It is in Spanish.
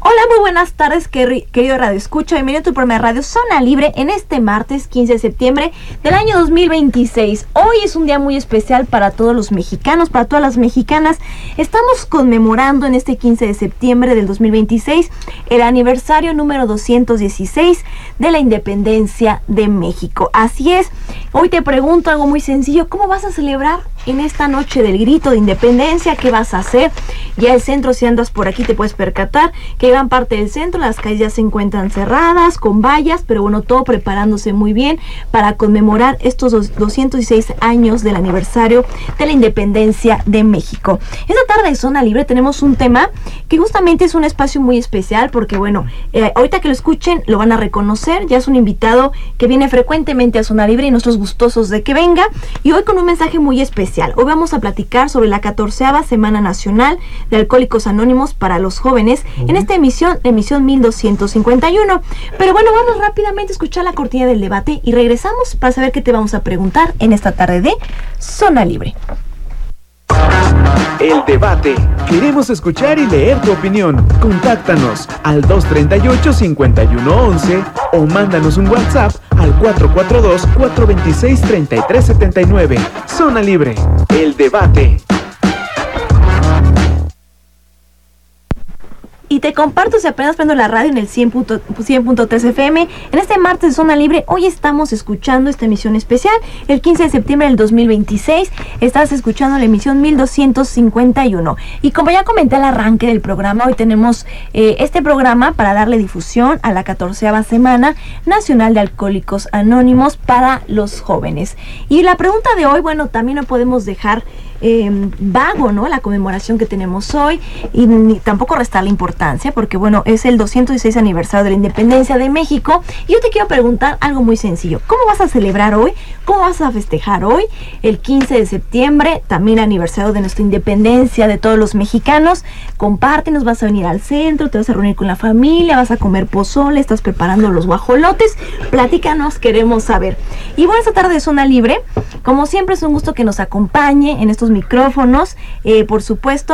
Hola, muy buenas tardes, querido Radio Escucha. Bienvenido a tu programa de Radio Zona Libre en este martes 15 de septiembre del año 2026. Hoy es un día muy especial para todos los mexicanos, para todas las mexicanas. Estamos conmemorando en este 15 de septiembre del 2026 el aniversario número 216 de la independencia de México. Así es, hoy te pregunto algo muy sencillo. ¿Cómo vas a celebrar en esta noche del grito de independencia? ¿Qué vas a hacer? Ya el centro, si andas por aquí, te puedes percatar que gran parte del centro, las calles ya se encuentran cerradas, con vallas, pero bueno, todo preparándose muy bien para conmemorar estos 216 años del aniversario de la independencia de México. Esta tarde de Zona Libre tenemos un tema que justamente es un espacio muy especial porque bueno, ahorita que lo escuchen lo van a reconocer. Ya es un invitado que viene frecuentemente a Zona Libre y nosotros gustosos de que venga, y hoy con un mensaje muy especial. Hoy vamos a platicar sobre la 14ª Semana Nacional de Alcohólicos Anónimos para los jóvenes en esta emisión 1251. Pero bueno, vamos rápidamente a escuchar la cortina del debate y regresamos para saber qué te vamos a preguntar en esta tarde de Zona Libre. El debate. Queremos escuchar y leer tu opinión. Contáctanos al 238-5111 o mándanos un WhatsApp al 442-426-3379. Zona Libre. El debate. Y te comparto, si apenas prendo la radio en el 100.3 FM, en este martes de Zona Libre, hoy estamos escuchando esta emisión especial, el 15 de septiembre del 2026, estás escuchando la emisión 1251. Y como ya comenté al arranque del programa, hoy tenemos este programa para darle difusión a la 14ª Semana Nacional de Alcohólicos Anónimos para los jóvenes. Y la pregunta de hoy, bueno, también no podemos dejar vago, ¿no?, la conmemoración que tenemos hoy, y ni tampoco restar la importancia, porque bueno, es el 216 aniversario de la independencia de México. Y yo te quiero preguntar algo muy sencillo: ¿cómo vas a celebrar hoy? ¿Cómo vas a festejar hoy, el 15 de septiembre, también aniversario de nuestra independencia de todos los mexicanos? Compártenos, vas a venir al centro, te vas a reunir con la familia, vas a comer pozole, estás preparando los guajolotes, platícanos, queremos saber. Y bueno, esta tarde de Zona Libre, como siempre, es un gusto que nos acompañe en estos micrófonos, por supuesto,